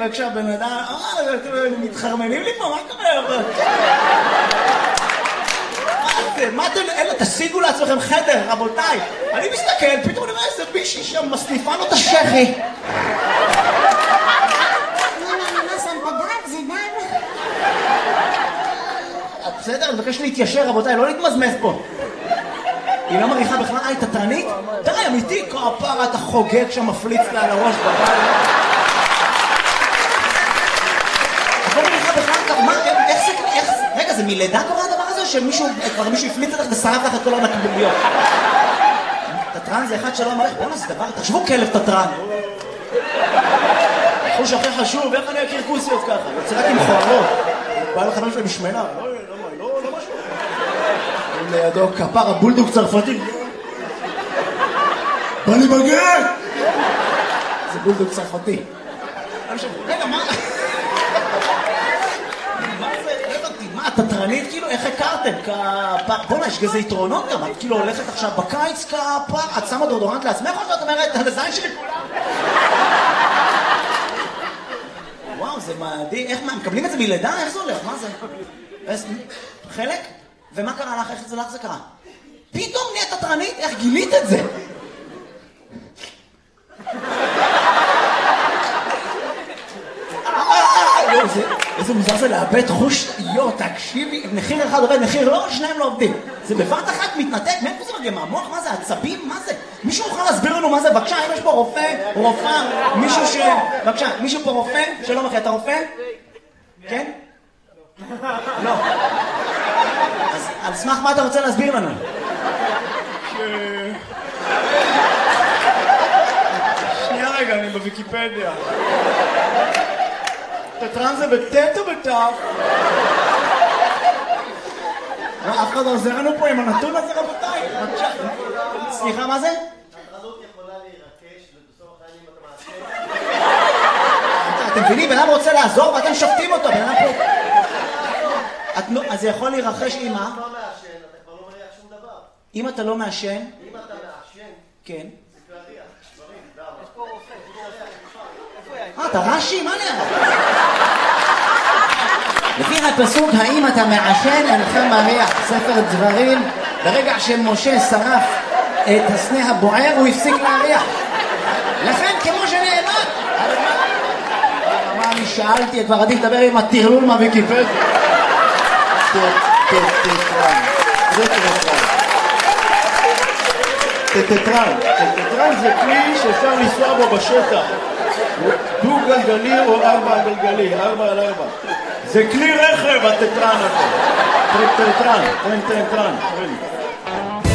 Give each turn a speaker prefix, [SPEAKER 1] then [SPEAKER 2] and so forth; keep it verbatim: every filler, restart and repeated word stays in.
[SPEAKER 1] וכשהבן אדם, אה, אתם מתחרמנים לי פה, מה קורה? מה זה? מה אתם, אלה, תשיגו לעצמכם חדר, רבותיי. אני מסתכל, פתאום אני רואה איזה בישי שם, מסניפה לו את השכי. בסדר, אני מבקש להתיישר, רבותיי, לא להתמזמז פה. היא לא מריחה בכלל, אה, היא תתרנית? די, אמיתי, כפרה, אתה חוגג שם, מפליץ לה על הראש בבית. את לא מריחה בכלל, מה, איך זה, איך זה, רגע, זה מלידה קורה הדבר הזה, שמישהו, כבר מישהו הפליץ לך ושרף לך את כל הנקביליות? תתרן זה אחד שלא מריח, בואו נעשה דבר, תחשבו כלב תתרן. החוש הכי חשוב, איך אני אכיר כוסיות ככה? יוצא רק עם חוערות. בא לחבר שלי משמנה, לא, לא, לא משהו. לידו כפר הבולדוג צרפתי. בא לי בגט! זה בולדוג צרפתי. רגע, מה? מה זה? לא הבנתי, מה, תתרנית כאילו? איך הכרתם? כפר... בוא'נה, יש כזה יתרונות גם. את כאילו הולכת עכשיו בקיץ כפר, את שמה דורדורנט לעצמך או שאת אומרת, הזין שלי כולם? וואו, זה מדהים. איך מה, מקבלים את זה מלידה? איך זה הולך? מה זה? חלק? ומה קרה לך? איך זה לך זה קרה? פתאום נהיית תתרנית? איך גילית את זה? איזה מוזר זה לאבד חוש, יו, תקשיבי, מחיר אחד עובד, מחיר לא, שניים לא עובדים. זה בבת אחת מתנתק, מאיפה זה מגיע? מהמוח? מה זה? עצבים? מה זה? מישהו יכול להסביר לנו מה זה? בבקשה, אם יש פה רופא, רופאה, מישהו ש... בבקשה, מישהו פה רופא? שלום אחי, אתה רופא? כן? לא. אז על סמך מה אתה רוצה להסביר לנו?
[SPEAKER 2] שנייה רגע, אני בוויקיפדיה. תתרן זה בטט או בטף?
[SPEAKER 1] אף אחד לא עוזר לנו פה עם הנתון הזה, רבותיי. סליחה, מה זה?
[SPEAKER 3] התרנות יכולה להירקש ובסוף החיים אתה מעשה.
[SPEAKER 1] אתם מבינים, בן אדם רוצה לעזור ואתם שופטים אותו, בן אדם פה... אז זה יכול להירחש עם מה?
[SPEAKER 3] אם אתה לא מעשן, אתה כבר לא מריח שום דבר.
[SPEAKER 1] אם אתה לא מעשן?
[SPEAKER 3] אם אתה מעשן,
[SPEAKER 1] כן.
[SPEAKER 3] זה להריח. דברים, דם. יש פה רופא,
[SPEAKER 1] אה, אתה רש"י? מה נראה? לפי הפסוק, האם אתה מעשן אינך מריח, ספר דברים, ברגע שמשה שרף את הסנה הבוער, הוא הפסיק להריח. לכן, כמו שנאמר, מה אני שאלתי, כבר עדיף לדבר עם הטרלול מהוויקיפדיה.
[SPEAKER 2] תתרן, זה תתרן. תתרן, תתרן זה כלי שאפשר לנסוע בו בשטח. דו גלגלי או ארבע גלגלי, ארבע על ארבע. זה כלי רכב התתרן הזה. תתרן, תתרן, תתרן.